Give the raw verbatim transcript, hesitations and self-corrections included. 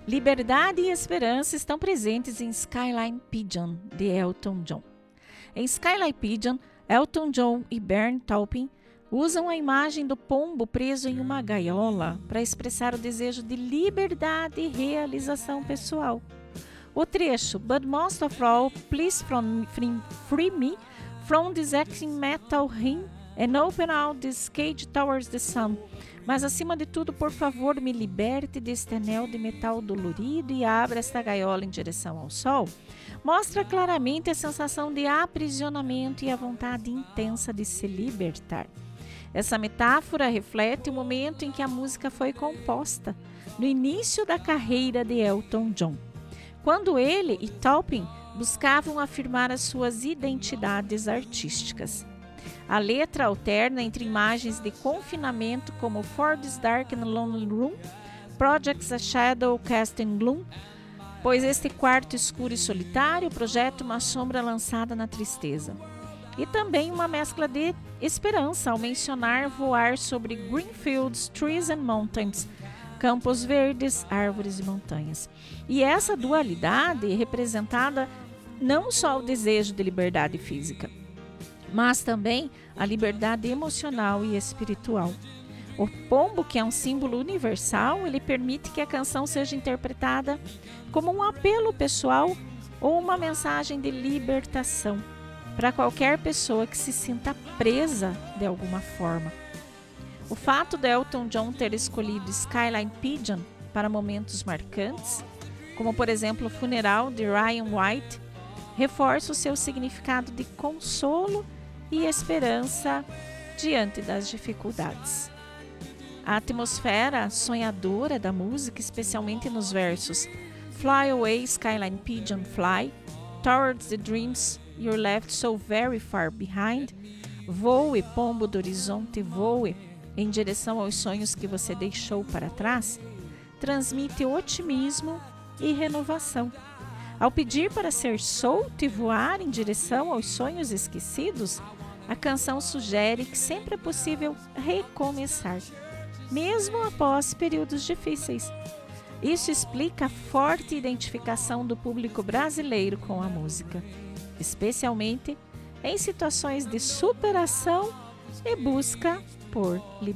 Liberdade e esperança estão presentes em Skyline Pigeon, de Elton John. Em Skyline Pigeon, Elton John e Bernie Taupin usam a imagem do pombo preso em uma gaiola para expressar o desejo de liberdade e realização pessoal. O trecho But most of all, please from, from, free me from this acting metal ring and open out this cage towards the sun. Mas acima de tudo, por favor, me liberte deste anel de metal dolorido e abra esta gaiola em direção ao sol. Mostra claramente a sensação de aprisionamento e a vontade intensa de se libertar. Essa metáfora reflete o momento em que a música foi composta, no início da carreira de Elton John, quando ele e Taupin buscavam afirmar as suas identidades artísticas. A letra alterna entre imagens de confinamento como For this Dark and Lonely Room, Projects a Shadow Casting Gloom, pois este quarto escuro e solitário projeta uma sombra lançada na tristeza. E também uma mescla de esperança ao mencionar voar sobre green fields, trees and mountains, campos verdes, árvores e montanhas. E essa dualidade é representada não só o desejo de liberdade física, mas também a liberdade emocional e espiritual. O pombo, que é um símbolo universal, ele permite que a canção seja interpretada como um apelo pessoal ou uma mensagem de libertação para qualquer pessoa que se sinta presa de alguma forma. O fato de Elton John ter escolhido Skyline Pigeon para momentos marcantes, como por exemplo o funeral de Ryan White, reforça o seu significado de consolo e esperança diante das dificuldades. A atmosfera sonhadora da música, especialmente nos versos Fly away, Skyline Pigeon, fly, towards the dreams you're left so very far behind, voe, pombo do horizonte, voe, em direção aos sonhos que você deixou para trás, transmite otimismo e renovação. Ao pedir para ser solto e voar em direção aos sonhos esquecidos, a canção sugere que sempre é possível recomeçar, mesmo após períodos difíceis. Isso explica a forte identificação do público brasileiro com a música, especialmente em situações de superação e busca por liberdade.